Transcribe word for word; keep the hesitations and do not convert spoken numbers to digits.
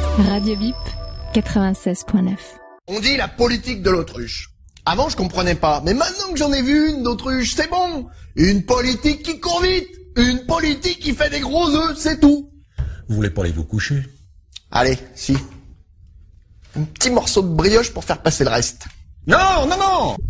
Radio Bip, quatre-vingt-seize point neuf. On dit la politique de l'autruche. Avant, je comprenais pas. Mais maintenant que j'en ai vu une d'autruche, c'est bon. Une politique qui court vite. Une politique qui fait des gros œufs, c'est tout. Vous voulez pas aller vous coucher? Allez, si. Un petit morceau de brioche pour faire passer le reste. Non, non, non!